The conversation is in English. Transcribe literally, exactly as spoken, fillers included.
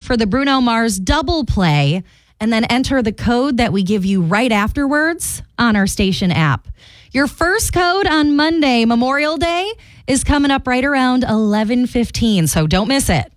for the Bruno Mars double play and then enter the code that we give you right afterwards on our station app. Your first code on Monday, Memorial Day, is coming up right around eleven fifteen, so don't miss it.